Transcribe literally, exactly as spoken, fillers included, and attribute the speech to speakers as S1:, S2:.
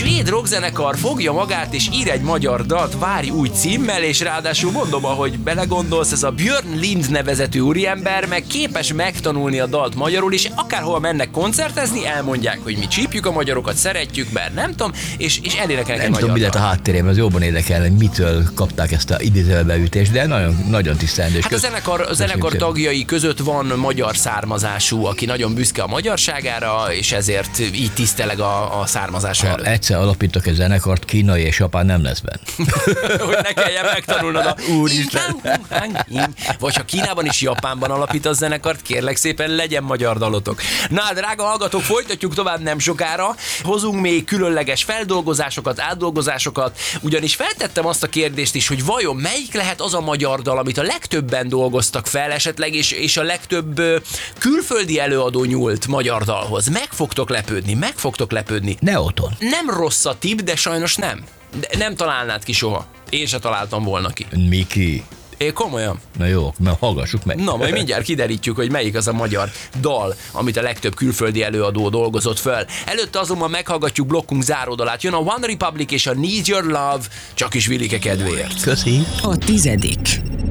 S1: svéd rockzenekar fogja magát és ír egy magyar dalt Várj új címmel, és ráadásul mondom, ahogy belegondolsz, ez a Björn Lind nevezetű úriember meg képes megtanulni a dalt magyarul, és akárhol mennek koncertezni, elmondják, hogy mi csípjük a magyarokat, szeretjük, bár nem tudom, és, és elénekelnek egy magyar
S2: tudom, mi lett a háttérében, az jobban érdekelne, hogy mitől kapták ezt a idézőjelbeütést, de nagyon, nagyon tisztelendő.
S1: Hát a zenekar, a zenekar tagjai között van magyar származású, aki nagyon büszke a magyarságára, és ezért így tiszteleg a, a származása előtt.
S2: Ha egyszer alapítok egy zenekart, kínai és japán nem lesz benne.
S1: Hogy ne kelljen megtanulnod a...
S2: Úristen.
S1: Vagy ha Kínában és Japánban alapítasz zenekart, kérlek szépen, legyen magyar dalotok. Na, drága hallgatók, folytatjuk tovább nem sokára. Hozunk még különleges feldolgozásokat, átdolgozásokat, ugyanis feltettem azt a kérdést is, hogy vajon melyik lehet az a magyar dal, amit a legtöbben dolgoztak fel esetleg, és, és a legtöbb külföldi előadó nyúlt magyar dalhoz. Meg fogtok lepődni, meg fogtok lepődni.
S2: Neoton.
S1: Nem rossz a tipp, de sajnos nem. De nem találnád ki soha. Én se találtam volna ki.
S2: Miki.
S1: É, komolyan.
S2: Na jó, na hallgassuk meg.
S1: Na, majd mindjárt kiderítjük, hogy melyik az a magyar dal, amit a legtöbb külföldi előadó dolgozott föl. Előtte azonban meghallgatjuk blokkunk záródalát. Jön a One Republic és a Need Your Love, csak is Vilike kedvéért.
S2: Köszi.
S3: A tizedik.